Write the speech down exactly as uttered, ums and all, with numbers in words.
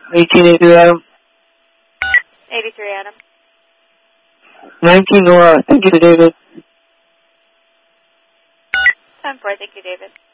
eighteen eighty-three, Adam. eighty-three, Adam. nineteen, Nora. Thank you, David. ten four, thank you, David.